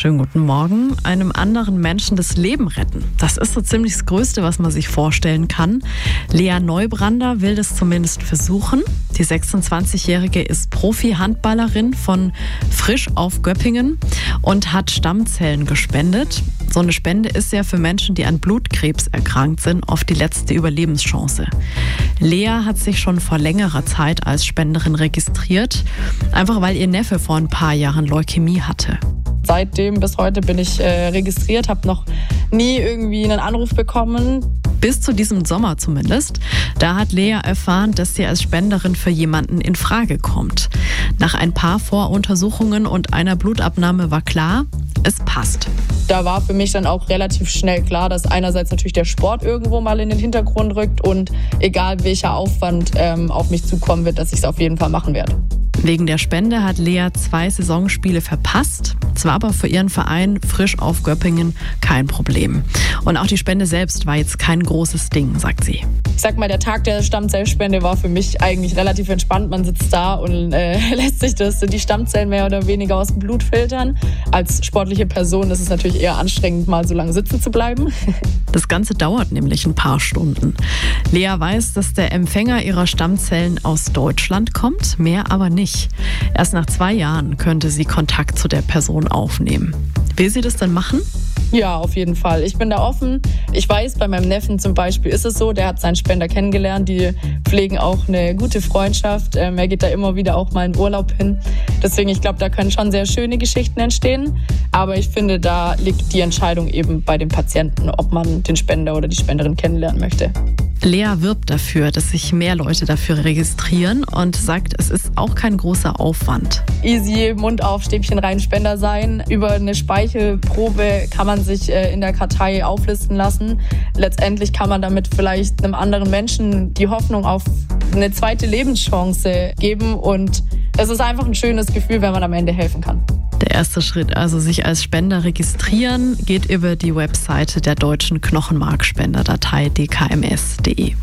Schönen guten Morgen. Einem anderen Menschen das Leben retten. Das ist so ziemlich das Größte, was man sich vorstellen kann. Lea Neubrander will das zumindest versuchen. Die 26-Jährige ist Profi-Handballerin von Frisch auf Göppingen und hat Stammzellen gespendet. So eine Spende ist ja für Menschen, die an Blutkrebs erkrankt sind, oft die letzte Überlebenschance. Lea hat sich schon vor längerer Zeit als Spenderin registriert, einfach weil ihr Neffe vor ein paar Jahren Leukämie hatte. Seitdem bis heute bin ich registriert, habe noch nie irgendwie einen Anruf bekommen. Bis zu diesem Sommer zumindest. Da hat Lea erfahren, dass sie als Spenderin für jemanden in Frage kommt. Nach ein paar Voruntersuchungen und einer Blutabnahme war klar, es passt. Da war für mich dann auch relativ schnell klar, dass einerseits natürlich der Sport irgendwo mal in den Hintergrund rückt und egal welcher Aufwand auf mich zukommen wird, dass ich es auf jeden Fall machen werde. Wegen der Spende hat Lea 2 Saisonspiele verpasst. Es war aber für ihren Verein Frisch auf Göppingen kein Problem. Und auch die Spende selbst war jetzt kein großes Ding, sagt sie. Ich sag mal, der Tag der Stammzellspende war für mich eigentlich relativ entspannt. Man sitzt da und lässt sich die Stammzellen mehr oder weniger aus dem Blut filtern. Als sportliche Person ist es natürlich eher anstrengend, mal so lange sitzen zu bleiben. Das Ganze dauert nämlich ein paar Stunden. Lea weiß, dass der Empfänger ihrer Stammzellen aus Deutschland kommt, mehr aber nicht. Erst nach 2 Jahren könnte sie Kontakt zu der Person aufnehmen. Will sie das denn machen? Ja, auf jeden Fall. Ich bin da offen. Ich weiß, bei meinem Neffen zum Beispiel ist es so, der hat seinen Spender kennengelernt. Die pflegen auch eine gute Freundschaft. Er geht da immer wieder auch mal in Urlaub hin. Deswegen, ich glaube, da können schon sehr schöne Geschichten entstehen. Aber ich finde, da liegt die Entscheidung eben bei dem Patienten, ob man den Spender oder die Spenderin kennenlernen möchte. Lea wirbt dafür, dass sich mehr Leute dafür registrieren und sagt, es ist auch kein großer Aufwand. Easy, Mund auf, Stäbchen rein, Spender sein. Über eine Speichelprobe kann man sich in der Kartei auflisten lassen. Letztendlich kann man damit vielleicht einem anderen Menschen die Hoffnung auf eine zweite Lebenschance geben. Und es ist einfach ein schönes Gefühl, wenn man am Ende helfen kann. Der erste Schritt, also sich als Spender registrieren, geht über die Webseite der Deutschen Knochenmarkspenderdatei dkms.de.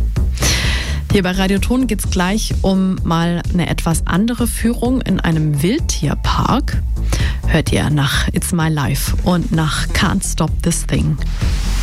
Hier bei Radioton geht es gleich um mal eine etwas andere Führung in einem Wildtierpark. Hört ihr nach It's My Life und nach Can't Stop This Thing.